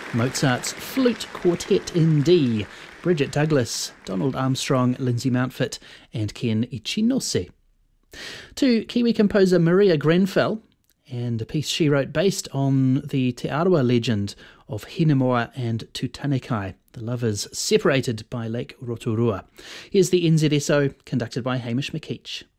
Mozart's Flute Quartet in D, Bridget Douglas, Donald Armstrong, Lindsay Mountfort and Ken Ichinose. To Kiwi composer Maria Grenfell, and a piece she wrote based on the Te Arawa legend of Hinemoa and Tutanekai, the lovers separated by Lake Rotorua. Here's the NZSO, conducted by Hamish McKeach.